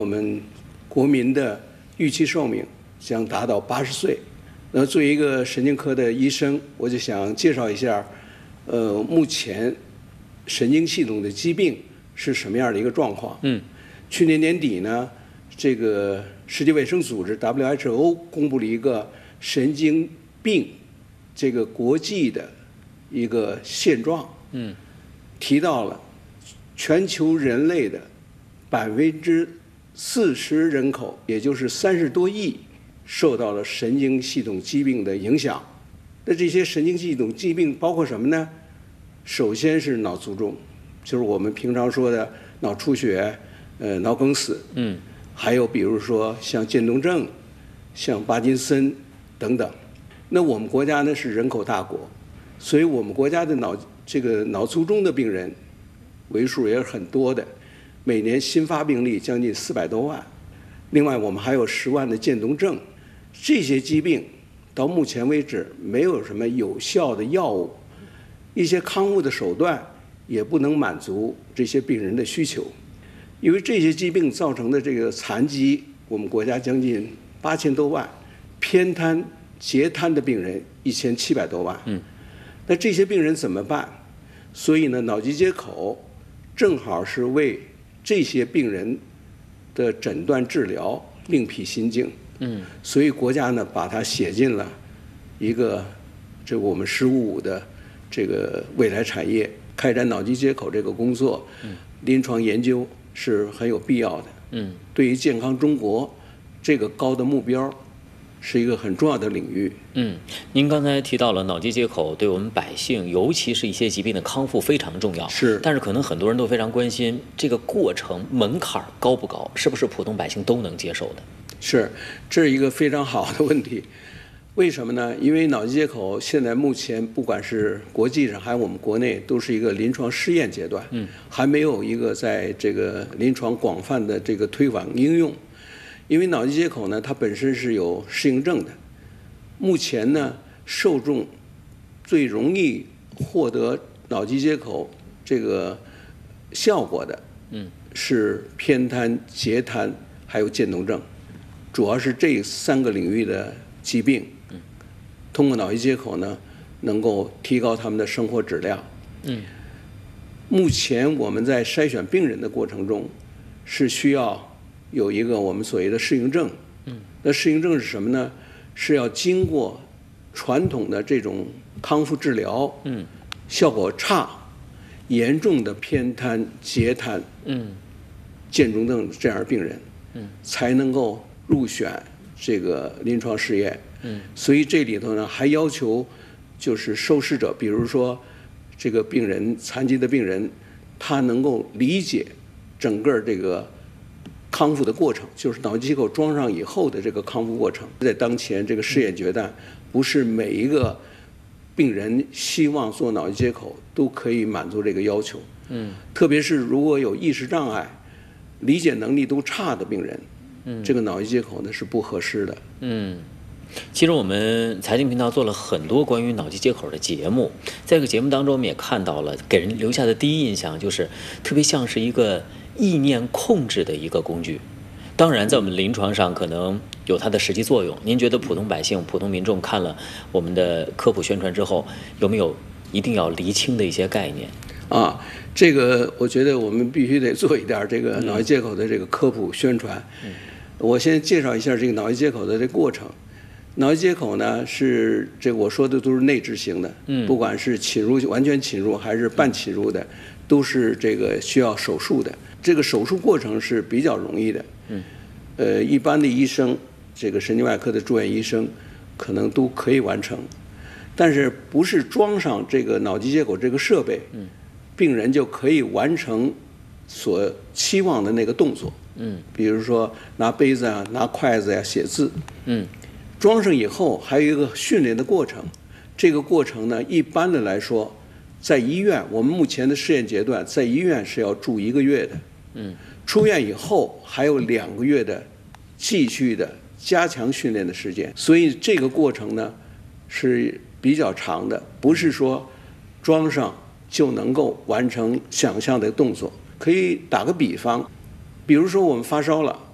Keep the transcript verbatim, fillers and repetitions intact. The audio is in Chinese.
我们国民的预期寿命将达到八十岁。那作为一个神经科的医生，我就想介绍一下，呃，目前神经系统的疾病是什么样的一个状况。 嗯， 去年年底呢，这个世界卫生组织 W H O 公布了一个神经病这个国际的一个现状。 嗯， 提到了全球人类的百分之四十人口，也就是三十多亿，受到了神经系统疾病的影响。那这些神经系统疾病包括什么呢？首先是脑卒中，就是我们平常说的脑出血、呃脑梗死。 嗯， 还有比如说像渐冻症、像帕金森等等。那我们国家呢是人口大国，所以我们国家的脑这个脑卒中的病人为数也是很多的。每年新发病例将近四百多万，另外我们还有十万的渐冻症，这些疾病到目前为止没有什么有效的药物，一些康复的手段也不能满足这些病人的需求，因为这些疾病造成的这个残疾，我们国家将近八千多万，偏瘫、截瘫的病人一千七百多万。 嗯， 那这些病人怎么办？所以呢，脑机接口正好是为这些病人的诊断治疗另辟蹊径。 嗯， 所以国家呢把它写进了一个这个我们“十五五”的这个未来产业，开展脑机接口这个工作，嗯，临床研究是很有必要的。 嗯， 对于健康中国这个高的目标，是一个很重要的领域。 嗯，您刚才提到了脑机接口对我们百姓，尤其是一些疾病的康复非常重要。 是， 但是可能很多人都非常关心这个过程门槛高不高，是不是普通百姓都能接受的？ 是，这是一个非常好的问题。为什么呢？因为脑机接口现在目前不管是国际上还有我们国内，都是一个临床试验阶段， 嗯， 还没有一个在这个临床广泛的这个推广应用。因为脑机接口呢，它本身是有适应症的。目前呢，受众最容易获得脑机接口这个效果的， 嗯， 是偏瘫、截瘫还有渐冻症，主要是这三个领域的疾病。 嗯， 通过脑机接口呢，能够提高他们的生活质量。 嗯， 目前我们在筛选病人的过程中，是需要有一个我们所谓的适应症。 嗯， 那适应症是什么呢？是要经过传统的这种康复治疗， 嗯， 效果差、严重的偏瘫、截瘫、 嗯， 渐冻症这样的病人， 嗯， 才能够入选这个临床试验。 嗯， 所以这里头呢，还要求就是受试者，比如说这个病人残疾的病人，他能够理解整个这个康复的过程，就是脑机接口装上以后的这个康复过程。在当前这个试验阶段，不是每一个病人希望做脑机接口都可以满足这个要求。 嗯， 特别是如果有意识障碍、理解能力都差的病人， 嗯， 这个脑机接口呢是不合适的。 嗯。其实我们财经频道做了很多关于脑机接口的节目，在这个节目当中，我们也看到了给人留下的第一印象就是特别像是一个意念控制的一个工具。当然在我们临床上可能有它的实际作用。您觉得普通百姓、普通民众看了我们的科普宣传之后，有没有一定要厘清的一些概念啊？这个我觉得我们必须得做一点这个脑机接口的这个科普宣传。嗯，我先介绍一下这个脑机接口的这个过程。脑机接口呢是这个我说的都是内置型的， 嗯， 不管是侵入完全侵入还是半侵入的，都是这个需要手术的。这个手术过程是比较容易的， 嗯， 呃，一般的医生，这个神经外科的住院医生，可能都可以完成，但是不是装上这个脑机接口这个设备， 嗯，病人就可以完成所期望的那个动作， 嗯， 比如说拿杯子啊、拿筷子呀、啊、写字， 嗯。 装上以后还有一个训练的过程，这个过程呢，一般的来说，在医院，我们目前的试验阶段，在医院是要住一个月的， 嗯， 出院以后还有两个月的继续的加强训练的时间，所以这个过程呢是比较长的，不是说装上就能够完成想象的动作。可以打个比方，比如说我们发烧了。